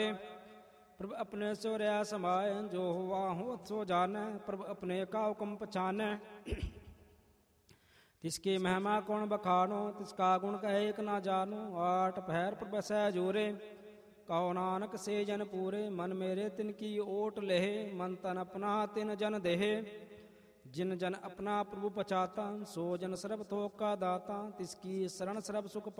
प्रभ अपने सो रहा समाए, जो हुआ हो सो जाने, प्रभ अपने का हुक्म पछाने। तिसकी महिमा कौन बखानो, तिसका गुण कहे एक ना जानो। आठ पहर प्रभ सह जोरे, कहो नानक से जन पूरे। मन मेरे तिनकी ओट लेहे, मन तन अपना तिन जन देहे। जिन जन अपना प्रभु पचाता, सो जन सर्ब थोक का दाता। तिसकी शरण सर्ब सुख